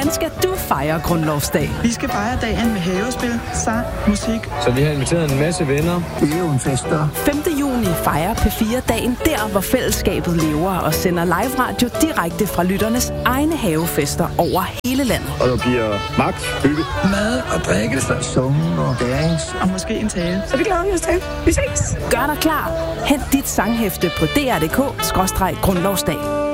Hvordan skal du fejre grundlovsdag? Vi skal fejre dagen med havespil, sang, musik. Så vi har inviteret en masse venner. Det er jo en fester. 5. juni fejrer P4 dagen der, hvor fællesskabet lever og sender live radio direkte fra lytternes egne havefester over hele landet. Og der bliver magt, hygge, mad og drikkelse, sungen og dance. Og måske en tale. Så vi glæder os til. Vi ses. Gør dig klar. Hent dit sanghæfte på dr.dk/grundlovsdag.